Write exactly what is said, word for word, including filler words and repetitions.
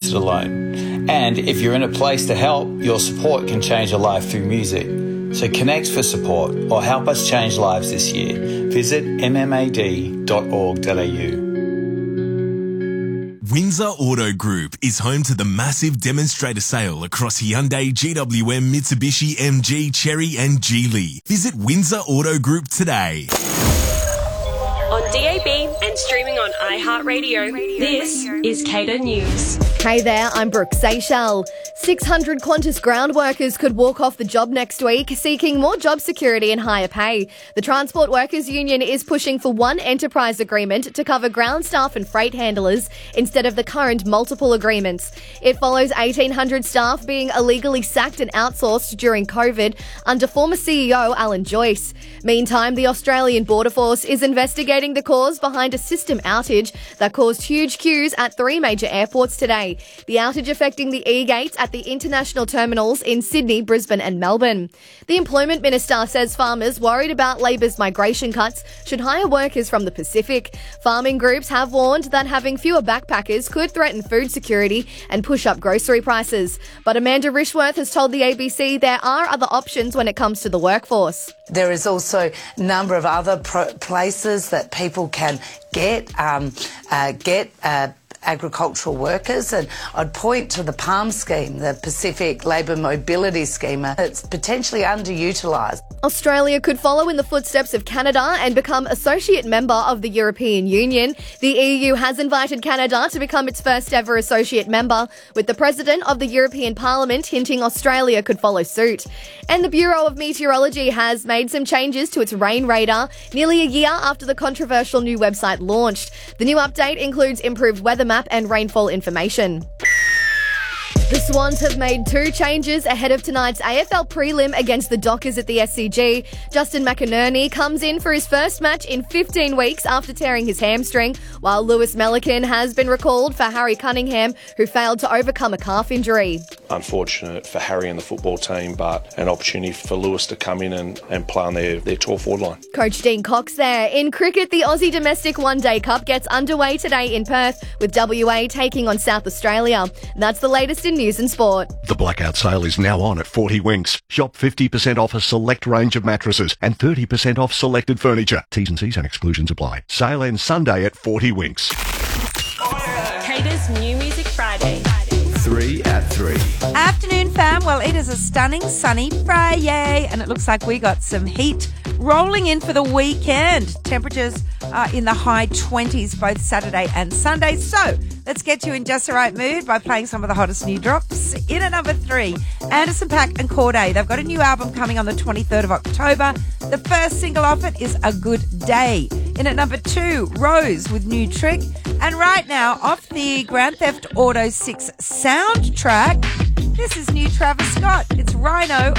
it alone. And if you're in a place to help, your support can change a life through music. So connect for support or help us change lives this year. Visit m m a d dot org dot a u. Windsor Auto Group is home to the massive demonstrator sale across Hyundai, G W M, Mitsubishi, M G, Chery and Geely. Visit Windsor Auto Group today. On D A B and streaming on iHeartRadio, this is Cater News. Hey there, I'm Brooke Seychelles. six hundred Qantas ground workers could walk off the job next week, seeking more job security and higher pay. The Transport Workers Union is pushing for one enterprise agreement to cover ground staff and freight handlers instead of the current multiple agreements. It follows eighteen hundred staff being illegally sacked and outsourced during COVID under former C E O Alan Joyce. Meantime, the Australian Border Force is investigating the cause behind a system outage that caused huge queues at three major airports today. The outage affecting the E-gates at the international terminals in Sydney, Brisbane and Melbourne. The Employment Minister says farmers worried about Labor's migration cuts should hire workers from the Pacific. Farming groups have warned that having fewer backpackers could threaten food security and push up grocery prices. But Amanda Rishworth has told the A B C there are other options when it comes to the workforce. There is also a number of other pro- places that people can get um, uh, get uh, agricultural workers, and I'd point to the PALM scheme, the Pacific Labour Mobility Scheme. It's potentially underutilised. Australia could follow in the footsteps of Canada and become associate member of the European Union. The E U has invited Canada to become its first ever associate member, with the President of the European Parliament hinting Australia could follow suit. And the Bureau of Meteorology has made some changes to its rain radar nearly a year after the controversial new website launched. The new update includes improved weather map and rainfall information. The Swans have made two changes ahead of tonight's A F L prelim against the Dockers at the S C G. Justin McInerney comes in for his first match in fifteen weeks after tearing his hamstring, while Lewis Melican has been recalled for Harry Cunningham, who failed to overcome a calf injury. Unfortunate for Harry and the football team, but an opportunity for Lewis to come in and, and play on their, their tall forward line. Coach Dean Cox there. In cricket, the Aussie Domestic One Day Cup gets underway today in Perth, with W A taking on South Australia. That's the latest in news and sport. The blackout sale is now on at forty Winks. Shop fifty percent off a select range of mattresses and thirty percent off selected furniture. T's and C's and exclusions apply. Sale ends Sunday at forty Winks. Cater's New Music Friday. Three at three. Afternoon, fam. Well, it is a stunning sunny Friday, and it looks like we got some heat rolling in for the weekend. Temperatures are in the high twenties both Saturday and Sunday. So let's get you in just the right mood by playing some of the hottest new drops. In at number three, Anderson .Paak and Corday. They've got a new album coming on the twenty-third of October. The first single off it is A Good Day. In at number two, Rose with New Trick. And right now, off the Grand Theft Auto six soundtrack, this is new Travis Scott. It's Rhino